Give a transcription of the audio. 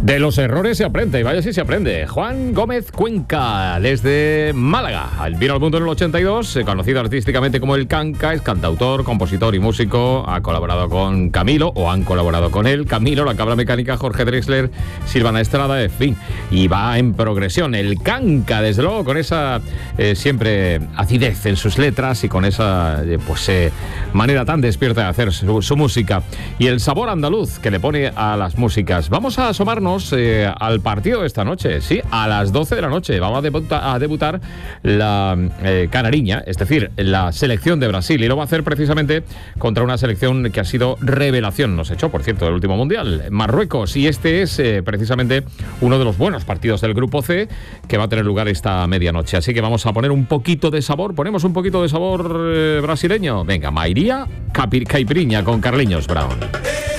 De los errores se aprende, y vaya si se aprende. Juan Gómez Cuenca, desde Málaga. Vino al mundo en el 82, conocido artísticamente como El Canca, es cantautor, compositor y músico. Ha colaborado con Camilo, o han colaborado con él, Camilo, La Cabra Mecánica, Jorge Drexler, Silvana Estrada, en fin. Y va en progresión. El Canca, desde luego, con esa siempre acidez en sus letras y con esa manera tan despierta de hacer su música. Y el sabor andaluz que le pone a las músicas. Vamos a asomarnos al partido de esta noche, sí, a las 12 de la noche. Vamos a debutar la Canariña, es decir, la selección de Brasil, y lo va a hacer precisamente contra una selección que ha sido revelación, nos echó, por cierto, del último Mundial, Marruecos, y este es precisamente uno de los buenos partidos del Grupo C que va a tener lugar esta medianoche. Así que vamos a poner un poquito de sabor, ponemos un poquito de sabor brasileño. Venga, Mairía Caipirinha con Carliños Brown.